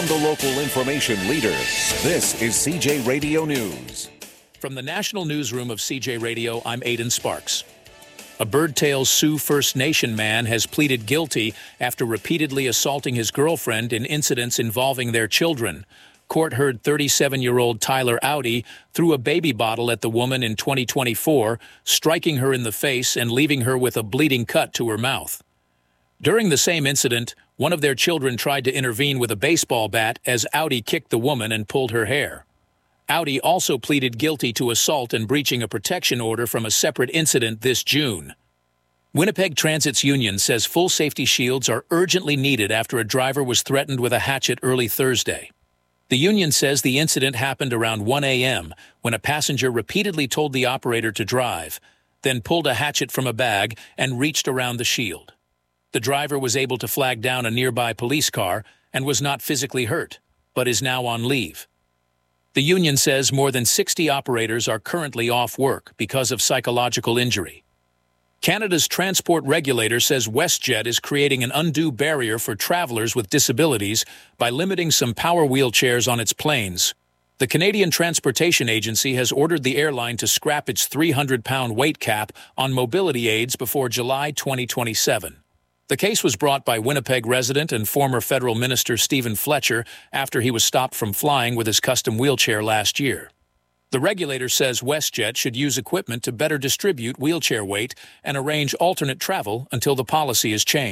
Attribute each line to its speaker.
Speaker 1: From the local information leader, this is CJ Radio News.
Speaker 2: From the National Newsroom of CJ Radio, I'm Aidan Sparks. A Birdtail Sioux First Nation man has pleaded guilty after repeatedly assaulting his girlfriend in incidents involving their children. Court heard 37-year-old Tyler Audi threw a baby bottle at the woman in 2024, striking her in the face and leaving her with a bleeding cut to her mouth. During the same incident, one of their children tried to intervene with a baseball bat as Audi kicked the woman and pulled her hair. Audi also pleaded guilty to assault and breaching a protection order from a separate incident this June. Winnipeg Transit's union says full safety shields are urgently needed after a driver was threatened with a hatchet early Thursday. The union says the incident happened around 1 a.m. when a passenger repeatedly told the operator to drive, then pulled a hatchet from a bag and reached around the shield. The driver was able to flag down a nearby police car and was not physically hurt, but is now on leave. The union says more than 60 operators are currently off work because of psychological injury. Canada's transport regulator says WestJet is creating an undue barrier for travelers with disabilities by limiting some power wheelchairs on its planes. The Canadian Transportation Agency has ordered the airline to scrap its 300-pound weight cap on mobility aids before July 2027. The case was brought by Winnipeg resident and former federal minister Stephen Fletcher after he was stopped from flying with his custom wheelchair last year. The regulator says WestJet should use equipment to better distribute wheelchair weight and arrange alternate travel until the policy is changed.